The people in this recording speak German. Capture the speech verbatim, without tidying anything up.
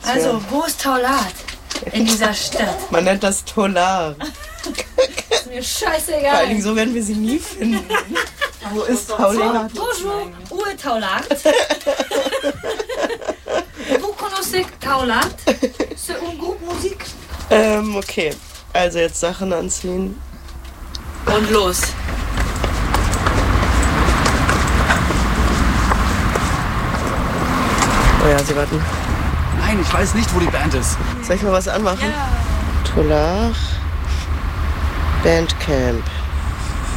Also, wo ist Taulat in dieser Stadt? Man nennt das Tolar. Ist mir scheißegal. Vor allen Dingen so werden wir sie nie finden. Wo ist Taulat? Bonjour, où est Taulat? Vous connaissez Taulat? C'est un groupe musique. Ähm, okay. Also jetzt Sachen anziehen. Und los. Oh ja, sie warten. Nein, ich weiß nicht, wo die Band ist. Soll ich mal was anmachen? Ja. Tolar Bandcamp.